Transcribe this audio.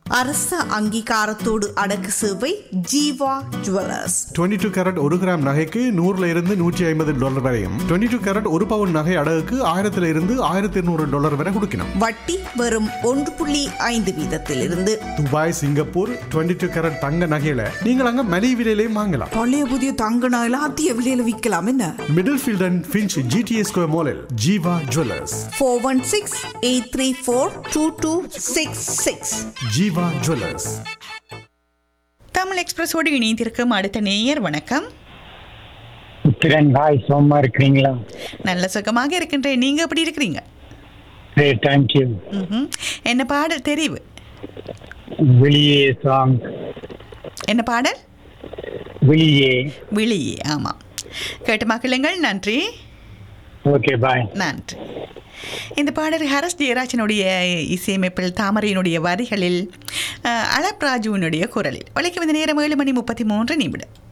அரச அங்கீகாரத்தோடு அடக்கு சேவை ஜீவா ஜுவல்லர்ஸ். 22 கேரட் 1 கிராம் நகைக்கு $100 $150 வரையும், 22 கேரட் 1 பவுன் நகை அடகுக்கு $1000 $1200 வரை கொடுக்கணும். வட்டி வெறும் 1.5 வீதத்திலிருந்து. துபாய், சிங்கப்பூர் 22 கேரட் தங்க நகையில நீங்கள் அங்க மலிவு விலையிலையும் வாங்கலாம். பழைய புதிய தங்க நகையில அதிக விலையில விற்கலாம். என்ன middle field and Finch GTA square மாலில் ஜீவா ஜுவல்லர்ஸ். 416-834-2266. ஜீவா ஜுவல்லர்ஸ். தமிழ் எக்ஸ்பிரஸோடு இணைந்திருக்கும் அடுத்த நேயர். வணக்கம். உத்திரன் பாய், சோமா இருக்கிறீங்களா? நல்ல சுகமாக இருக்கின்றேன். நீங்க எப்படி இருக்கிறீங்க? தேங்க்யூ. என்ன பாடல் தெரிவு? வெளியே சாங். என்ன பாடல்? வெளியே. வெளியே. ஆமாம், கேட்டு மகிழுங்கள். நன்றி. ஓகே, பாய். நன்றி. இந்த பாடல் ஹரஸ் ஜெயராஜனுடைய இசையமைப்பில், தாமரையினுடைய வரிகளில், அலப் ராஜுவினுடைய குரலில் ஒலிக்க வந்த நேரம் 7:33.